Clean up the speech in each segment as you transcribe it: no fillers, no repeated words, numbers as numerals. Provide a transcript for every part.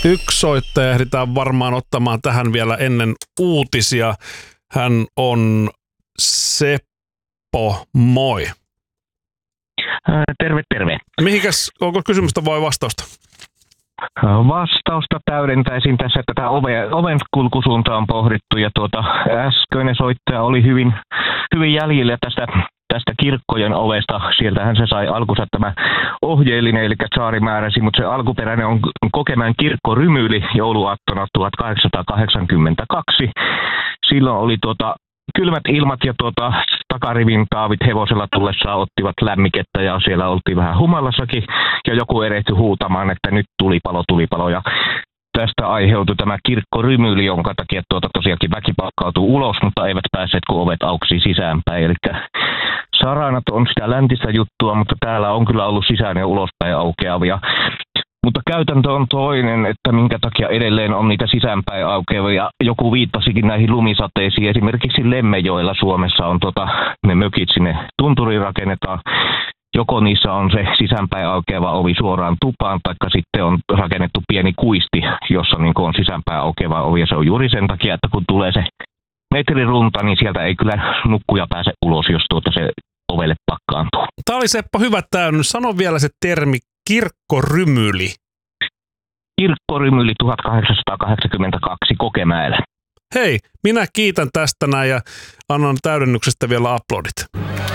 Yksi soittaja ehditään varmaan ottamaan tähän vielä ennen uutisia. Hän on Seppo, moi. Terve, terve. Mihinkäs, onko kysymystä vai vastausta? Vastausta täydentäisin tässä, että tämä oven kulkusuunta on pohdittu ja äskeinen soittaja oli hyvin jäljellä tästä kirkkojen ovesta. Sieltähän se sai alkunsa tämä ohjeellinen, eli tsaari määräsi, mutta se alkuperäinen on Kokemäen kirkkorymyli jouluaattona 1882. Silloin oli kylmät ilmat ja takarivin taavit hevosella tullessaan ottivat lämmikettä ja siellä oltiin vähän humalassakin ja joku erehtyi huutamaan, että nyt tulipalo ja tästä aiheutui tämä kirkkorymyli, jonka takia tosiaankin väki pakkautui ulos, mutta eivät päässeet, kun ovet auksi sisäänpäin. Eli saranat on sitä läntistä juttua, mutta täällä on kyllä ollut sisään ja ulospäin aukeavia. Mutta käytäntö on toinen, että minkä takia edelleen on niitä sisäänpäin aukeavia. Joku viittasikin näihin lumisateisiin. Esimerkiksi Lemmenjoella Suomessa on ne mökit sinne tunturiin rakennetaan. Joko niissä on se sisäänpäin aukeava ovi suoraan tupaan, taikka sitten on rakennettu pieni kuisti, jossa on sisäänpäin aukeava ovi. Ja se on juuri sen takia, että kun tulee se metrirunta, niin sieltä ei kyllä nukkuja pääse ulos, jos se ovelle pakkaantuu. Tämä oli Seppo hyvä täydennys. Sano vielä se termi kirkkorymyli. Kirkkorymyli 1882 Kokemäellä. Hei, minä kiitän tästä näin ja annan täydennyksestä vielä aplodit.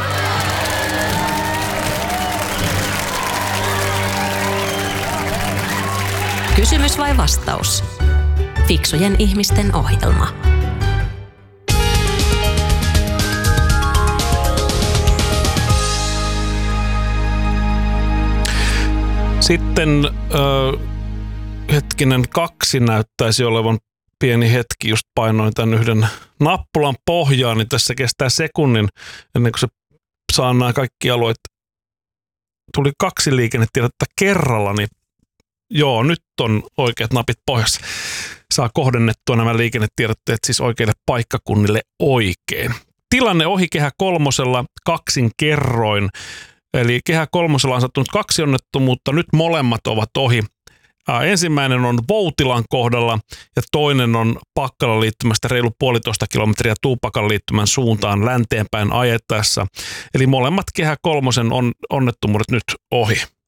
Kysymys vai vastaus? Fiksujen ihmisten ohjelma. Sitten hetkinen 2 näyttäisi olevan pieni hetki. Just painoin tämän yhden nappulan pohjaan, niin tässä kestää sekunnin ennen kuin se saa nämä kaikki alueet. Tuli 2 liikennetiedotetta kerralla, niin joo, nyt on oikeat napit pohjassa. Saa kohdennettua nämä liikennetiedotteet siis oikeille paikkakunnille oikein. Tilanne ohi Kehä Kolmosella 2 kerroin. Eli Kehä Kolmosella on sattunut 2 onnettomuutta, nyt molemmat ovat ohi. Ensimmäinen on Voutilan kohdalla ja toinen on Pakkalan liittymästä reilu 1,5 kilometriä Tuupakan liittymän suuntaan länteenpäin ajettaessa. Eli molemmat Kehä Kolmosen onnettomuudet nyt ohi.